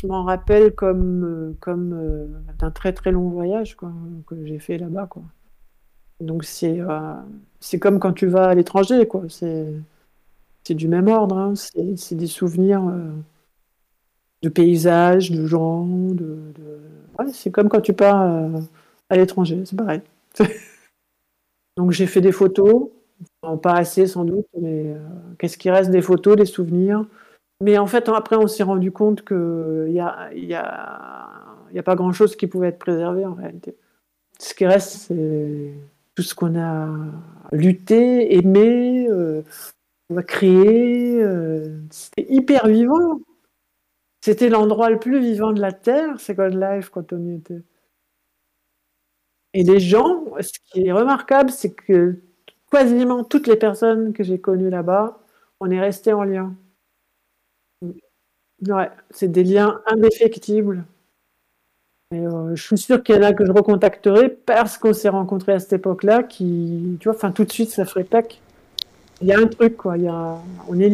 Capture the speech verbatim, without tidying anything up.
je m'en rappelle comme, heu, comme, heu, d'un très, très long voyage, quoi, que j'ai fait là-bas, quoi. Donc c'est, heu, c'est comme quand tu vas à l'étranger, quoi, c'est c'est du même ordre, hein, c'est c'est des souvenirs, heu de paysages, de gens, de de ouais, c'est comme quand tu pars, heu, à l'étranger, c'est pareil. Donc j'ai fait des photos, bon pas assez sans doute, mais heu, qu'est-ce qui reste des photos, des souvenirs. Mais en fait, après, on s'est rendu compte qu'il y a il y a il y a pas grand chose qui pouvait être préservé, en réalité. Ce qui reste, c'est tout ce qu'on a lutté, aimé, heu, on a créé, heu, c'était hyper vivant! C'était l'endroit le plus vivant de la terre, Second Life, quand on y était. Et les gens, ce qui est remarquable, c'est que quasiment toutes les personnes que j'ai connues là-bas, on est restés en lien. Mmh. Ouais, c'est des liens indéfectibles. Et heu, je suis sûre qu'il y en a que je recontacterai parce qu'on s'est rencontrés à cette époque-là qui tu vois, enfin tout de suite ça ferait tac. Il y a un truc quoi, il y a on est liés.